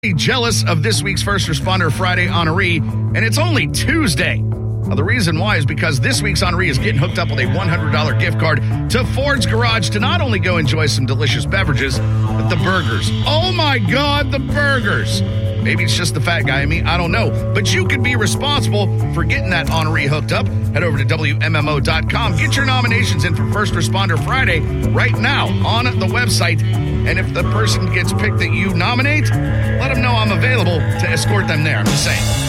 Jealous of this week's First Responder Friday honoree, and it's only Tuesday. Now, the reason why is because this week's honoree is getting hooked up with a $100 gift card to Ford's Garage to not only go enjoy some delicious beverages, but the burgers. Oh my God, the burgers. Maybe it's just the fat guy in me, I don't know. But you could be responsible for getting that honoree hooked up. Head over to WMMO.com. Get your nominations in for First Responder Friday right now on the website. And if the person gets picked that you nominate, let them know I'm available to escort them there. I'm just saying.